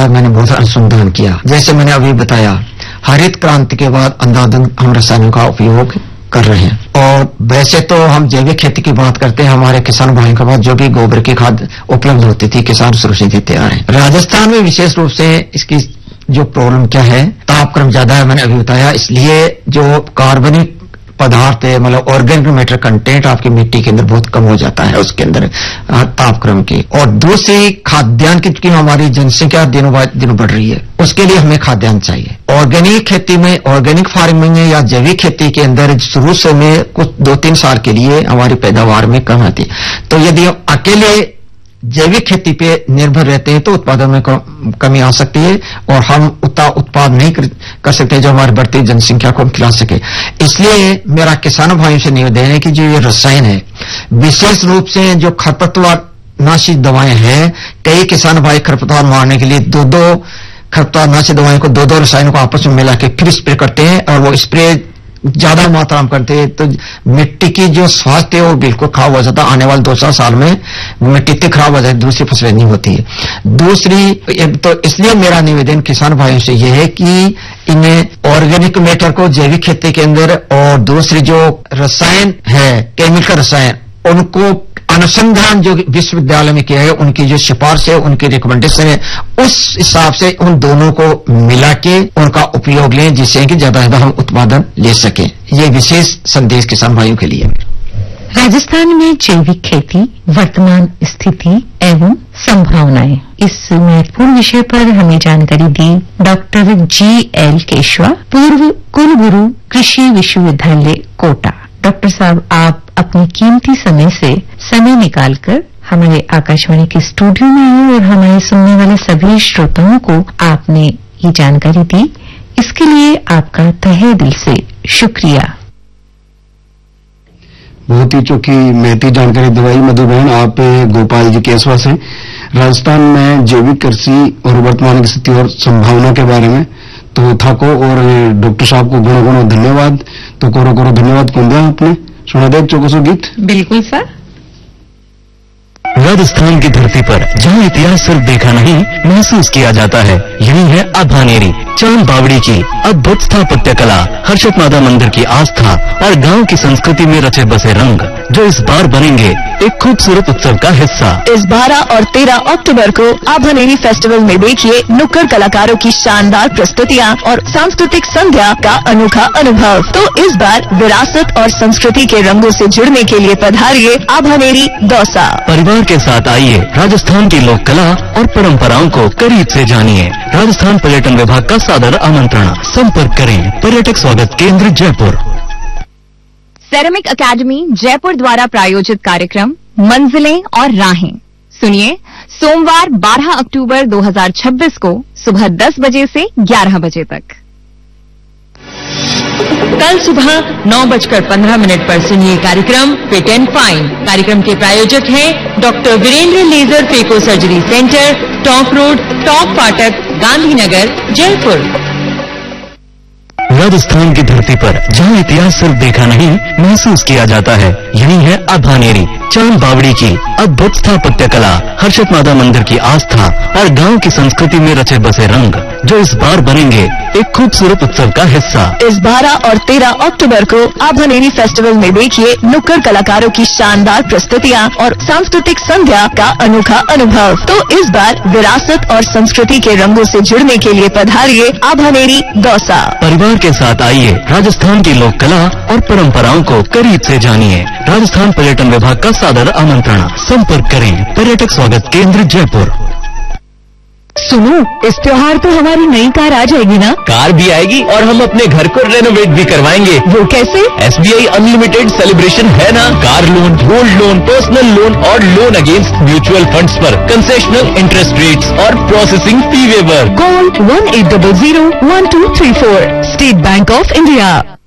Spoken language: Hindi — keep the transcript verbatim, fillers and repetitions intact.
है, मैंने बहुत अनुसंधान किया। जैसे मैंने अभी बताया, हरित क्रांति के बाद अंधाधुंध हम रसायनों का उपयोग कर रहे हैं। और वैसे तो हम जैविक खेती की बात करते हैं, हमारे किसान भाइयों के पास जो भी गोबर की खाद उपलब्ध होती थी, किसान शुरू से देते आ रहे हैं। राजस्थान में विशेष रूप से इसकी जो प्रॉब्लम क्या है, तापक्रम ज्यादा है, मैंने अभी बताया, इसलिए जो कार्बनिक पदार्थ है, मतलब ऑर्गेनिक मैटर कंटेंट आपकी मिट्टी के अंदर बहुत कम हो जाता है उसके अंदर तापक्रम की। और दूसरी खाद्यान्न की, क्योंकि हमारी जनसंख्या दिनों बाद दिनों बढ़ रही है, उसके लिए हमें खाद्यान्न चाहिए। ऑर्गेनिक खेती में, ऑर्गेनिक फार्मिंग में या जैविक खेती के अंदर शुरू से में कुछ दो तीन साल के लिए हमारी पैदावार में कम आती है। तो यदि हम अकेले जैविक खेती पे निर्भर रहते हैं तो उत्पादन में कमी आ सकती है और हम उतना उत्पाद नहीं कर, कर सकते जो हमारी बढ़ती जनसंख्या को हम खिला सके। इसलिए मेरा किसानों भाइयों से निवेदन है कि जो ये रसायन है, विशेष रूप से जो खरपतवार नाशी दवाएं हैं, कई किसान भाई खरपतवार मारने के लिए दो दो खरपतवार नाशी दवाएं को दो दो रसायनों को आपस में मिला के फिर स्प्रे करते हैं, और वो स्प्रे ज्यादा मात्रा में करते हैं तो मिट्टी की जो स्वास्थ्य है वो बिल्कुल खराब हो जाता है। आने वाले दो चार साल में मिट्टी इतनी खराब हो जाती है, दूसरी फसलें नहीं होती है। दूसरी तो इसलिए मेरा निवेदन किसान भाइयों से यह है कि इन्हें ऑर्गेनिक मैटर को जैविक खेती के अंदर, और दूसरी जो रसायन है, केमिकल रसायन, उनको अनुसंधान जो विश्वविद्यालय में किया है, उनकी जो सिफारिश है, उनकी रिकमेंडेशन है, उस हिसाब से उन दोनों को मिला के उनका उपयोग लें, जिससे कि ज्यादा ज्यादा हम उत्पादन ले सकें। ये विशेष संदेश किसान भाइयों के लिए। राजस्थान में जैविक खेती, वर्तमान स्थिति एवं संभावनाएं, इस महत्वपूर्ण विषय पर हमें जानकारी दी डॉक्टर जी एल केशवा, पूर्व कुलगुरु कृषि विश्वविद्यालय कोटा। डॉक्टर साहब, आप अपनी कीमती समय से समय निकालकर हमारे आकाशवाणी के स्टूडियो में आए और हमारे सुनने वाले सभी श्रोताओं को आपने ये जानकारी दी, इसके लिए आपका तहे दिल से शुक्रिया। बहुत ही चौकी महती जानकारी दवाई मधु बहन आप गोपाल जी केसवा से। राजस्थान में जैविक कृषि और वर्तमान की स्थिति और संभावना के बारे में तो था को, और डॉक्टर साहब को गुणो गुणो धन्यवाद। तो कोरो कोरो धन्यवाद कौन दिया आपने सुना दे चौकसो गीत। बिल्कुल सर। राजस्थान की धरती पर जहाँ इतिहास सिर्फ देखा नहीं महसूस किया जाता है, यही है आभानेरी चांद बावड़ी की अद्भुत स्थापत्य कला, हर्षद माता मंदिर की आस्था और गांव की संस्कृति में रचे बसे रंग, जो इस बार बनेंगे एक खूबसूरत उत्सव का हिस्सा। इस बारह और तेरह अक्टूबर को आभानेरी फेस्टिवल में देखिए नुक्कड़ कलाकारों की शानदार प्रस्तुतियाँ और सांस्कृतिक संध्या का अनोखा अनुभव। तो इस बार विरासत और संस्कृति के रंगों से जुड़ने के लिए पधारिए आभानेरी दौसा। परिवार के साथ आइए, राजस्थान की लोक कला और परंपराओं को करीब से जानिए। राजस्थान पर्यटन विभाग का सादर आमंत्रण। संपर्क करें पर्यटक स्वागत केंद्र जयपुर। सेरेमिक अकेडमी जयपुर द्वारा प्रायोजित कार्यक्रम मंजिलें और राहें सुनिए सोमवार बारह अक्टूबर दो हज़ार छब्बीस को सुबह दस बजे से ग्यारह बजे तक। कल सुबह नौ बजकर पंद्रह मिनट पर सुनिए कार्यक्रम फिट एंड फाइन। कार्यक्रम के प्रायोजक हैं doctor Virendra laser phaco surgery centre, top road, top फाटक, गांधीनगर, जयपुर। राजस्थान की धरती पर जहाँ इतिहास सिर्फ देखा नहीं महसूस किया जाता है, यही है आभानेरी चांद बावड़ी की अद्भुत स्थापत्य कला, हर्षद माता मंदिर की आस्था और गांव की संस्कृति में रचे बसे रंग, जो इस बार बनेंगे एक खूबसूरत उत्सव का हिस्सा। इस बारह और तेरह अक्टूबर को आभानेरी फेस्टिवल में देखिए नुक्कड़ कलाकारों की शानदार प्रस्तुतियाँ और सांस्कृतिक संध्या का अनोखा अनुभव। तो इस बार विरासत और संस्कृति के रंगों से जुड़ने के लिए पधारिए आभानेरी दौसा। परिवार के साथ आइए, राजस्थान की लोक कला और परंपराओं को करीब से जानिए। राजस्थान पर्यटन विभाग का सादर आमंत्रण। संपर्क करें पर्यटक स्वागत केंद्र जयपुर। सुनो, इस त्योहार तो हमारी नई कार आ जाएगी ना? कार भी आएगी और हम अपने घर को रेनोवेट भी करवाएंगे। वो कैसे? S B I unlimited celebration है ना। Car loan, gold loan, personal loan और लोन अगेंस्ट म्यूचुअल फंड्स पर कंसेशनल इंटरेस्ट रेट्स और processing fee waiver. Call one eight double zero one two three four. State bank of India.